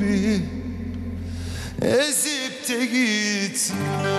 gibi ezip de gitme.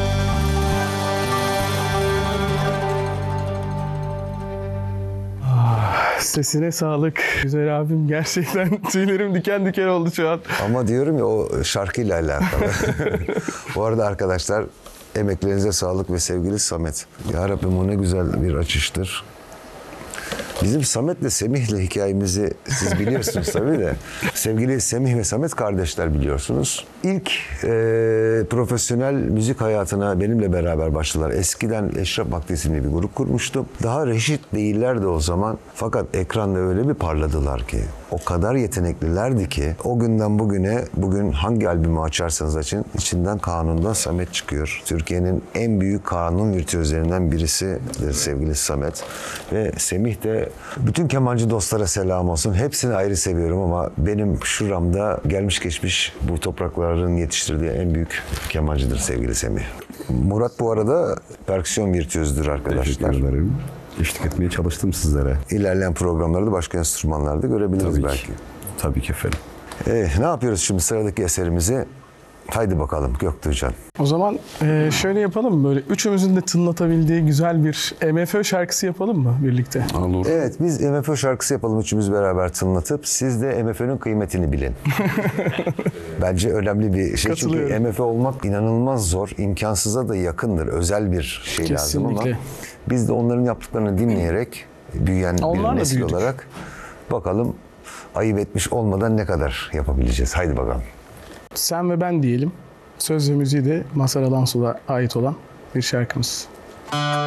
Sesine sağlık. Güzel abim, gerçekten tüylerim diken diken oldu şu an. Ama diyorum ya, o şarkıyla alakalı. Bu arada arkadaşlar, emeklerinize sağlık ve sevgili Samet. Ya Rabbim, o ne güzel bir açıştır. Bizim Samet'le Semih'le hikayemizi siz biliyorsunuz tabii de. Sevgili Semih ve Samet kardeşler, biliyorsunuz. İlk profesyonel müzik hayatına benimle beraber başladılar. Eskiden Eşref Vakti isimli bir grup kurmuştum. Daha reşit değillerdi o zaman. Fakat ekranda öyle bir parladılar ki, o kadar yeteneklilerdi ki, o günden bugüne, bugün hangi albümü açarsanız açın, içinden Kanun'da Samet çıkıyor. Türkiye'nin en büyük kanun virtüözlerinden birisidir sevgili Samet. Ve Semih de, bütün kemancı dostlara selam olsun. Hepsini ayrı seviyorum ama benim şuramda gelmiş geçmiş bu toprakların yetiştirdiği en büyük kemancıdır sevgili Semih. Murat bu arada perküsyon virtüözdür arkadaşlar. Teşekkür ederim. Eşlik etmeye çalıştım sizlere. İlerleyen programlarda başka enstrümanlarda görebiliriz Tabii belki. ki. Tabii ki efendim. Ne yapıyoruz şimdi, sıradaki eserimizi? Haydi bakalım Göktuğcan. O zaman şöyle yapalım mı? Böyle üçümüzün de tınlatabildiği güzel bir MFÖ şarkısı yapalım mı birlikte? Olur. Evet, biz MFÖ şarkısı yapalım üçümüz beraber tınlatıp, siz de MFÖ'nün kıymetini bilin. Bence önemli bir şey, çünkü MFÖ olmak inanılmaz zor, imkansıza da yakındır, özel bir şey lazım ama biz de onların yaptıklarını dinleyerek büyüyen onlarla bir nesil büyüdük olarak bakalım ayıp etmiş olmadan ne kadar yapabileceğiz. Haydi bakalım. Sen ve ben diyelim. Söz ve müziği de Mazhar Alanso'ya ait olan bir şarkımız.